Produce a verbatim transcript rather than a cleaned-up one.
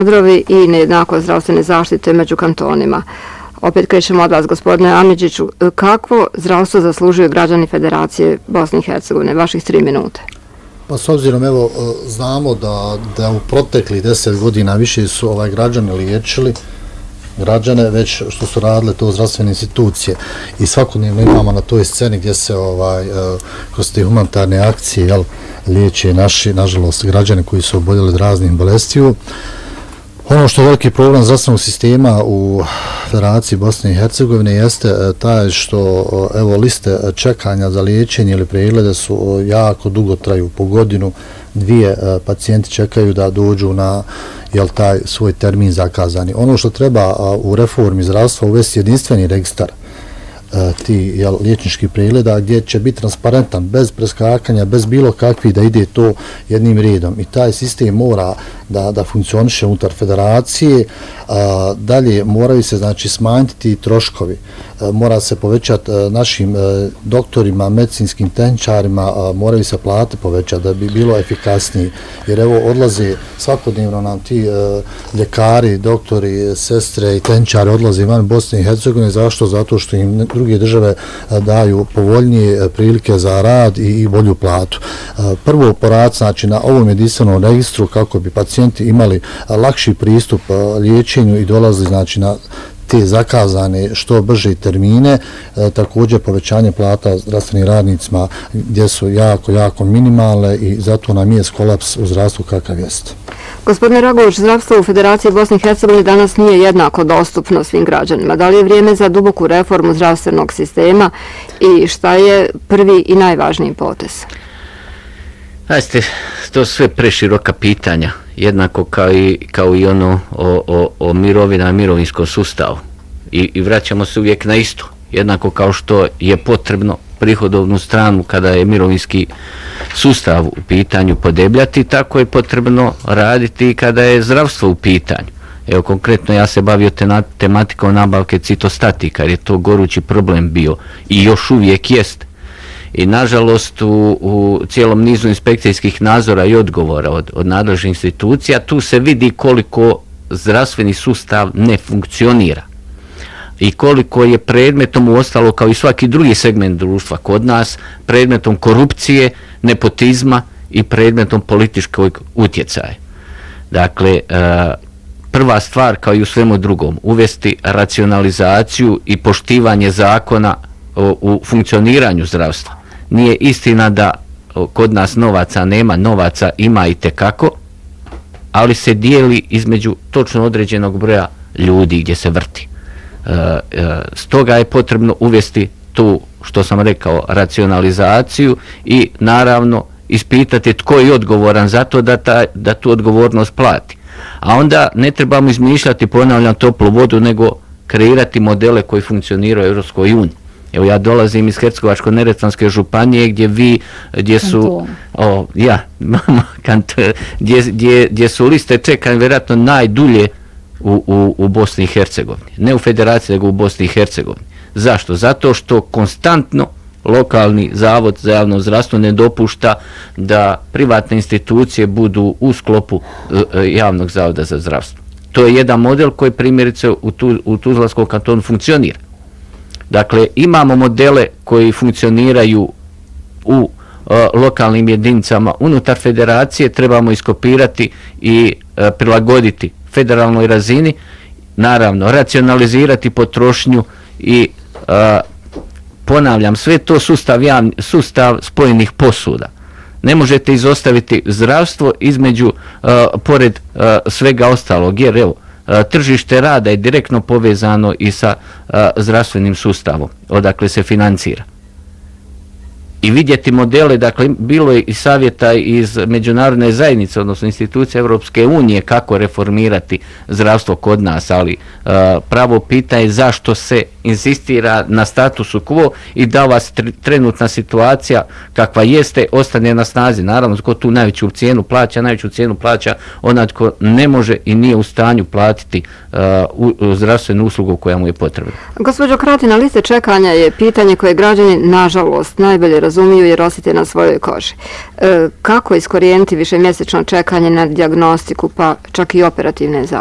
kadrovi i nejednako zdravstvene zaštite među kantonima. Opet krećemo od vas, gospodine Amidžiću. Kakvo zdravstvo zaslužuju građani Federacije Bosne i Hercegovine? Vaših tri minute. Pa s obzirom, evo, znamo da, da u proteklih deset godina više su ovaj građani liječili građane, već što su radile to zdravstvene institucije. I svakodnevno imamo na toj sceni gdje se ovaj, kroz te humanitarne akcije jel, liječe naši, nažalost, građani koji su oboljeli od raznih bolestiju. Ono što je veliki problem zdravstvenog sistema u Federaciji Bosne i Hercegovine jeste taj što evo, liste čekanja za liječenje ili preglede su jako dugo traju, po godinu, dvije pacijenti čekaju da dođu na jel, taj svoj termin zakazani. Ono što treba u reformi zdravstva uvesti jedinstveni registar ti jel, liječničkih pregleda gdje će biti transparentan, bez preskakanja, bez bilo kakvih da ide to jednim redom. I taj sistem mora da, da funkcioniše unutar federacije. A, dalje moraju se znači smanjiti ti troškovi. A, mora se povećati a, našim a, doktorima, medicinskim tehničarima, a, moraju se plate povećati da bi bilo efikasniji. Jer evo odlaze svakodnevno nam ti a, ljekari, doktori, sestre i tehničari odlaze van Bosne i Hercegovine. Zašto? Zato što im druge države daju povoljnije prilike za rad i, i bolju platu. Prvo poraditi znači, na ovom jedinstvenom registru kako bi pacijenti imali lakši pristup liječenju i dolazili znači, na te zakazane što brže termine, e, također povećanje plata zdravstvenim radnicima gdje su jako, jako minimalne i zato nam je kolaps u zdravstvu kakav jest. Gospodine Ragović, zdravstvo u Federaciji Bosne i Hercegovine danas nije jednako dostupno svim građanima. Da li je vrijeme za duboku reformu zdravstvenog sistema i šta je prvi i najvažniji potez? Znaste, to su sve preširoka pitanja, jednako kao i, kao i ono o, o, o mirovina i mirovinskom sustavu. I, I vraćamo se uvijek na isto, jednako kao što je potrebno prihodovnu stranu kada je mirovinski sustav u pitanju podebljati, tako je potrebno raditi kada je zdravstvo u pitanju. Evo konkretno ja se bavio tematikom nabavke citostatika, jer je to gorući problem bio i još uvijek jest. I nažalost u, u cijelom nizu inspekcijskih nadzora i odgovora od, od nadležnih institucija tu se vidi koliko zdravstveni sustav ne funkcionira i koliko je predmetom uostalo kao i svaki drugi segment društva kod nas predmetom korupcije, nepotizma i predmetom političkog utjecaja. Dakle, prva stvar kao i u svemu drugom, uvesti racionalizaciju i poštivanje zakona u funkcioniranju zdravstva. Nije istina da kod nas novaca nema, novaca ima i tekako, ali se dijeli između točno određenog broja ljudi gdje se vrti. E, e, stoga je potrebno uvesti tu, što sam rekao, racionalizaciju i naravno ispitati tko je odgovoran za to da, ta, da tu odgovornost plati. A onda ne trebamo izmišljati, ponavljam, toplu vodu, nego kreirati modele koji funkcioniraju u Europskoj uniji. Evo ja dolazim iz Hercegovačko-neretvanske županije gdje vi, gdje su, o, ja, gdje, gdje, gdje su liste čekanja vjerojatno najdulje u, u, u Bosni i Hercegovini. Ne u Federaciji, nego u Bosni i Hercegovini. Zašto? Zato što konstantno lokalni zavod za javno zdravstvo ne dopušta da privatne institucije budu u sklopu javnog zavoda za zdravstvo. To je jedan model koji primjerice u, tu, u Tuzlanskom kantonu funkcionira. Dakle, imamo modele koji funkcioniraju u uh, lokalnim jedinicama unutar federacije, trebamo iskopirati i uh, prilagoditi federalnoj razini, naravno, racionalizirati potrošnju i uh, ponavljam, sve to sustav, javni, sustav spojenih posuda. Ne možete izostaviti zdravstvo između, uh, pored uh, svega ostalog, jer evo, tržište rada je direktno povezano i sa a, zdravstvenim sustavom, odakle se financira. I vidjeti modele, dakle, bilo je i savjeta iz međunarodne zajednice, odnosno institucije Europske unije, kako reformirati zdravstvo kod nas, ali a, pravo pitanje je zašto se insistira na statusu quo i da ova trenutna situacija kakva jeste ostane na snazi. Naravno, ko tu najveću cijenu plaća, najveću cijenu plaća onaj tko ne može i nije u stanju platiti uh, u, u zdravstvenu uslugu koja mu je potrebna. Gospođo Kratina, liste čekanja je pitanje koje građani, nažalost, najbolje razumiju razumiju jer osjete na svojoj koži. E, kako iskorijeniti višemjesečno čekanje na dijagnostiku pa čak i operativne zahvate?